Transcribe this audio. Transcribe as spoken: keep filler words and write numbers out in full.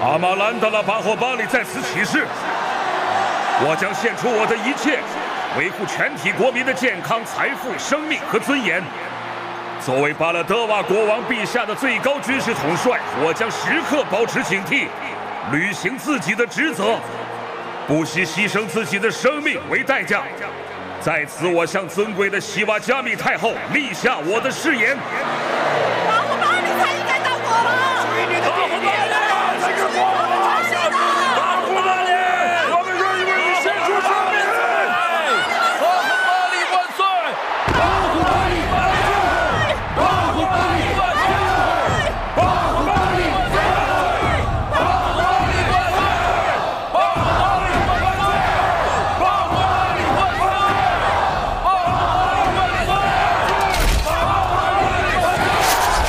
阿玛兰达拉巴霍巴里在此起誓，我将献出我的一切，维护全体国民的健康、财富、生命和尊严。作为巴勒德瓦国王陛下的最高军事统帅，我将时刻保持警惕，履行自己的职责，不惜牺牲自己的生命为代价。在此，我向尊贵的西瓦加米太后立下我的誓言。